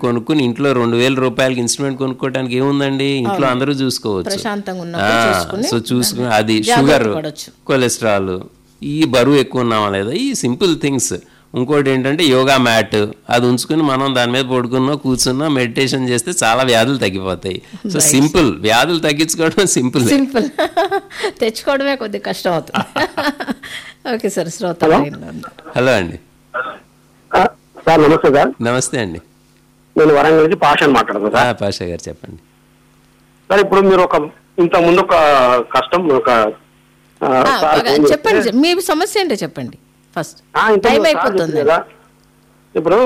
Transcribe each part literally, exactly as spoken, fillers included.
కొనుక్కుని ఇంట్లో రెండు వేల రూపాయలకి ఇన్స్ట్రుమెంట్ కొనుక్కోవడానికి ఏముందండి, ఇంట్లో అందరూ చూసుకోవచ్చు. సో చూసుకుని అది షుగర్, కొలెస్ట్రాల్, ఈ బరువు ఎక్కువ ఉన్నామా లేదా, ఈ సింపుల్ థింగ్స్. ఇంకోటి ఏంటంటే యోగా మ్యాట్, అది ఉంచుకుని మనం దాని మీద పడుకున్నా కూర్చున్నా మెడిటేషన్ చేస్తే చాలా వ్యాధులు తగ్గిపోతాయి. సో సింపుల్, వ్యాధులు తగ్గించుకోవడం సింపుల్ సింపుల్ తెచ్చుకోవడమే కొద్దిగా కష్టం అవుతుంది. ఓకే సార్, శ్రోత. హలో అండి. సార్ నమస్తే సార్. నమస్తే అండి, నేను వరంగల్ నుంచి పాషా మాట్లాడుతున్నాను సార్. పాషా గారు చెప్పండి సార్. ఇప్పుడు మీరు ఒక ఇంత ముందు ఒక కష్టం ఒక చెప్పండి, మీ సమస్య ఏంటో చెప్పండి ఫస్ట్. టైం అయిపోతుంది కదా. ఇప్పుడు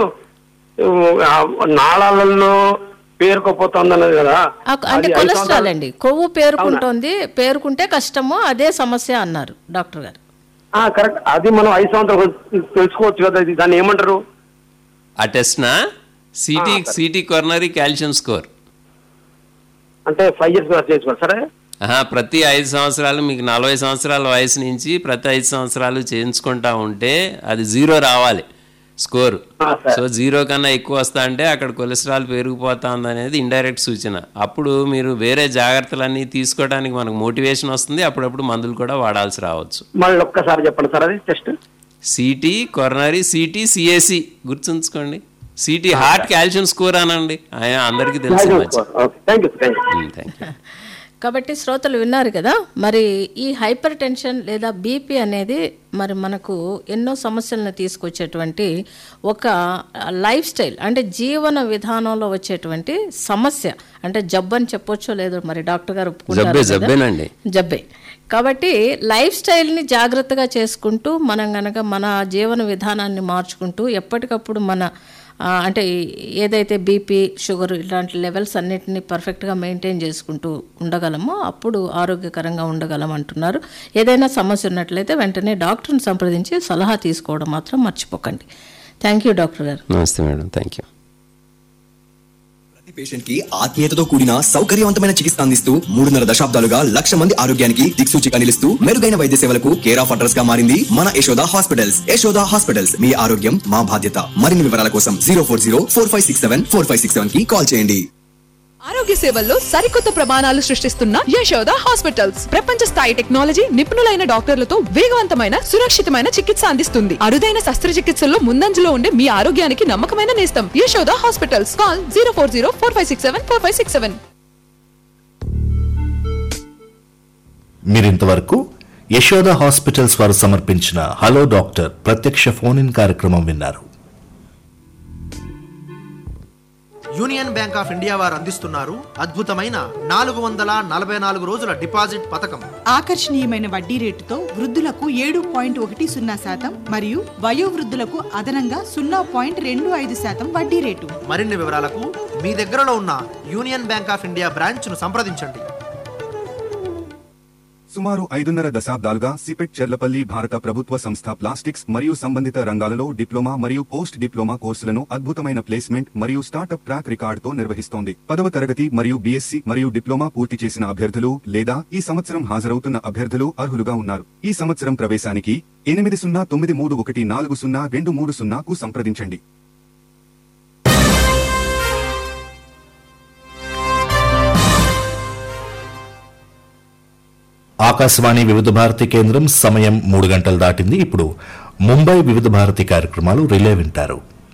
నాళాలలో పేరుకోపోతుంది అన్నది కదా, అంటే కొలెస్ట్రాల్ అండి, కొవ్వు పేరుకుంటుంది, పేరుకుంటే కష్టము, అదే సమస్య అన్నారు డాక్టర్ గారు. కరెక్ట్, అది మనం ఐదు సంవత్సరాలు తెలుసుకోవచ్చు కదా, దాన్ని ఏమంటారు? ఆ టెస్ట్ నా city city coronary calcium score అంటే ఫైవ్ ఇయర్స్ చేసుకోవాలి సరే. ప్రతి ఐదు సంవత్సరాలు మీకు నలభై సంవత్సరాల వయసు నుంచి ప్రతి ఐదు సంవత్సరాలు చేయించుకుంటా ఉంటే అది జీరో రావాలి స్కోరు. సో జీరో కన్నా ఎక్కువ వస్తా అంటే అక్కడ కొలెస్ట్రాల్ పెరిగిపోతుంది అనేది ఇండైరెక్ట్ సూచన. అప్పుడు మీరు వేరే జాగ్రత్తలన్నీ తీసుకోవడానికి మనకు మోటివేషన్ వస్తుంది, అప్పుడప్పుడు మందులు కూడా వాడాల్సి రావచ్చు. మళ్ళీ ఒక్కసారి చెప్పండి సార్ అది test. City coronary, city CAC గుర్తుంచుకోండి. సిటీ హార్ట్ కాల్షియం స్కోర్ అనండి, అందరికీ తెలుసు. కాబట్టి శ్రోతలు విన్నారు కదా, మరి ఈ హైపర్ టెన్షన్ లేదా బీపీ అనేది మరి మనకు ఎన్నో సమస్యలను తీసుకొచ్చేటువంటి ఒక లైఫ్ స్టైల్, అంటే జీవన విధానంలో వచ్చేటువంటి సమస్య, అంటే జబ్బు అని చెప్పొచ్చో లేదో మరి డాక్టర్ గారు ఒప్పుకుంటారు, జబ్బే. కాబట్టి లైఫ్ స్టైల్ని జాగ్రత్తగా చేసుకుంటూ మనం కనుక మన జీవన విధానాన్ని మార్చుకుంటూ ఎప్పటికప్పుడు మన అంటే ఏదైతే బీపీ, షుగర్ ఇలాంటి లెవెల్స్ అన్నిటిని పర్ఫెక్ట్గా మెయింటైన్ చేసుకుంటూ ఉండగలమో అప్పుడు ఆరోగ్యకరంగా ఉండగలం అంటున్నారు. ఏదైనా సమస్య ఉన్నట్లయితే వెంటనే డాక్టర్ని సంప్రదించి సలహా తీసుకోవడం మాత్రం మర్చిపోకండి. థ్యాంక్ యూ డాక్టర్ గారు. నమస్తే మేడం. Thank you. పేషెంట్ కి ఆత్మీయతతో కూడిన సౌకర్యవంతమైన చికిత్స అందిస్తూ మూడున్నర దశాబ్దాలుగా లక్ష మంది ఆరోగ్యానికి దిక్సూచిగా నిలుస్తూ మెరుగైన వైద్య సేవలకు కేర్ ఆఫ్ అడ్రస్ గా మారింది మన యశోద హాస్పిటల్స్. యశోద హాస్పిటల్స్, మీ ఆరోగ్యం మా బాధ్యత. మరిన్ని వివరాల కోసం zero four zero four five six seven four five six seven కి కాల్ చేయండి. ఆరోగ్య సేవల్లో సరికొత్త ప్రమాణాలు సృష్టిస్తున్న యశోద హాస్పిటల్స్ ప్రపంచ స్థాయి టెక్నాలజీ, నిపుణులైన డాక్టర్లతో వేగవంతమైన సురక్షితమైన చికిత్స అందిస్తుంది. అరుదైన శస్త్రచికిత్సల్లో ముందంజలో ఉండే మీ ఆరోగ్యానికి నమ్మకమైన నేస్తం Yashoda hospitals. Call zero four zero four five six seven four five six seven. మీరింతవరకు యశోద హాస్పిటల్స్ వారు సమర్పించిన హలో డాక్టర్ ప్రత్యక్ష ఫోన్ ఇన్ కార్యక్రమం విన్నారు. యూనియన్ బ్యాంక్ ఆఫ్ ఇండియా వారు అందిస్తున్నారు అద్భుతమైన నాలుగు వందల నలభై నాలుగు రోజుల డిపాజిట్ పథకం. ఆకర్షణీయమైన వడ్డీ రేటుతో వృద్ధులకు ఏడు పాయింట్ ఒకటి సున్నా శాతం మరియు వయోవృద్ధులకు అదనంగా సున్నా పాయింట్ రెండు ఐదు శాతం వడ్డీ రేటు. మరిన్ని వివరాలకు మీ దగ్గరలో ఉన్న union bank of India branch ను సంప్రదించండి. సుమారు ఐదున్నర దశాబ్దాలుగా సిపెట్ చెర్లపల్లి భారత ప్రభుత్వ సంస్థ ప్లాస్టిక్స్ మరియు సంబంధిత రంగాలలో డిప్లొమా మరియు పోస్ట్ డిప్లొమా కోర్సులను అద్భుతమైన ప్లేస్మెంట్ మరియు స్టార్టప్ ట్రాక్ రికార్డుతో నిర్వహిస్తోంది. పదవ తరగతి మరియు బీఎస్సీ మరియు డిప్లొమా పూర్తి చేసిన అభ్యర్థులు లేదా ఈ సంవత్సరం హాజరవుతున్న అభ్యర్థులు అర్హులుగా ఉన్నారు. ఈ సంవత్సరం ప్రవేశానికి ఎనిమిది సున్నా తొమ్మిది మూడు ఒకటి నాలుగు సున్నా రెండు మూడు సున్నాకు సంప్రదించండి. ఆకాశవాణి వివిధ భారతి కేంద్రం సమయం మూడు గంటలు దాటింది. ఇప్పుడు ముంబై వివిధ భారతి కార్యక్రమాలు రిలే వింటారు.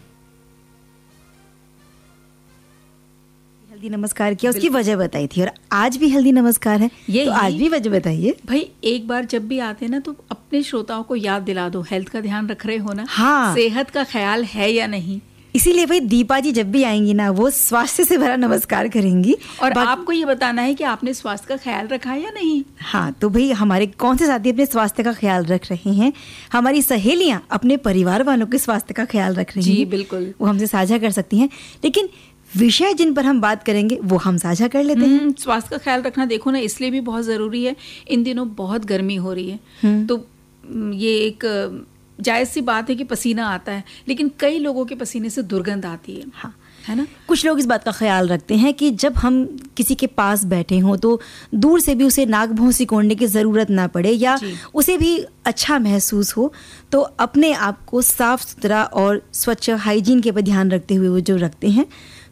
हल्दी नमस्कार किया, उसकी वजह बताई थी और आज भी हल्दी नमस्कार है, ये तो आज भी वजह बताइए भाई. एक बार जब भी आते ना तो अपने श्रोताओं को याद दिला दो, हेल्थ का ध्यान रख रहे हो ना, हाँ, सेहत का ख्याल है या नहीं. इसीलिए भाई दीपा जी जब भी आएंगी ना वो स्वास्थ्य से भरा नमस्कार करेंगी और आपको ये बताना है कि आपने स्वास्थ्य का ख्याल रखा है या नहीं. हाँ, तो भाई हमारे कौन से साथी अपने स्वास्थ्य का ख्याल रख रहे हैं, हमारी सहेलियां अपने परिवार वालों के स्वास्थ्य का ख्याल रख रही हैं. जी बिल्कुल, वो हमसे साझा कर सकती हैं, लेकिन विषय जिन पर हम बात करेंगे वो हम साझा कर लेते हैं. स्वास्थ्य का ख्याल रखना देखो ना इसलिए भी बहुत जरूरी है. इन दिनों बहुत गर्मी हो रही है तो ये एक जायज़ सी बात है कि पसीना आता है, लेकिन कई लोगों के पसीने से दुर्गंध आती है. हाँ, है ना. कुछ लोग इस बात का ख्याल रखते हैं कि जब हम किसी के पास बैठे हों तो दूर से भी उसे नाक भौं सिकोड़ने की ज़रूरत ना पड़े या उसे भी अच्छा महसूस हो, तो अपने आप को साफ सुथरा और स्वच्छ हाइजीन के पर ध्यान रखते हुए वो जो रखते हैं